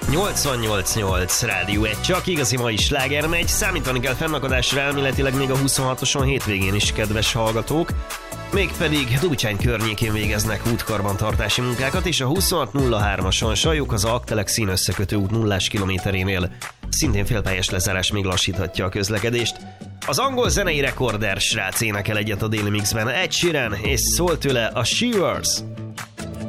88.8 Rádió 1, csak igazi mai sláger megy, számítani kell fennakadásra elméletileg még a 26-oson hétvégén is, kedves hallgatók. Mégpedig Dubicsány környékén végeznek útkarbantartási munkákat, és a 2603-ason Sajuk az Aktelek összekötő út 0 kilométerénél szintén félpályás lezárás még lassíthatja a közlekedést. Az angol zenei rekorder srác énekel egyet a Daily Mixben, Ed Sheeran, és szól tőle a Shivers.